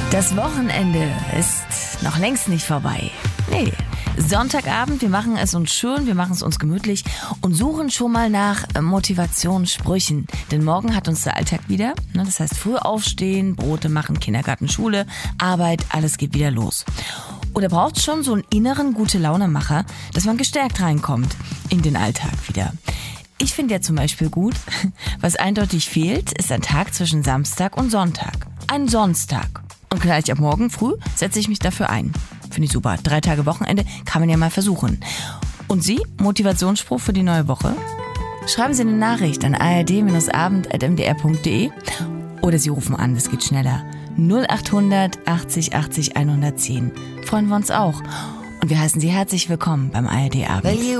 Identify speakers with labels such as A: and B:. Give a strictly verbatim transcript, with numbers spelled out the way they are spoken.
A: Das Wochenende ist noch längst nicht vorbei. Nee, Sonntagabend, wir machen es uns schön, wir machen es uns gemütlich und suchen schon mal nach Motivationssprüchen. Denn morgen hat uns der Alltag wieder. Das heißt, früh aufstehen, Brote machen, Kindergarten, Schule, Arbeit, alles geht wieder los. Oder braucht es schon so einen inneren Gute-Laune-Macher, dass man gestärkt reinkommt in den Alltag wieder. Ich finde ja zum Beispiel gut, was eindeutig fehlt, ist ein Tag zwischen Samstag und Sonntag. Ein Sonntag. Und gleich ab morgen früh setze ich mich dafür ein. Finde ich super. Drei Tage Wochenende kann man ja mal versuchen. Und Sie? Motivationsspruch für die neue Woche? Schreiben Sie eine Nachricht an a r d abend at m d r punkt d e oder Sie rufen an, das geht schneller. null acht hundert achtzig achtzig hundertzehn. Freuen wir uns auch. Und wir heißen Sie herzlich willkommen beim A R D Abend.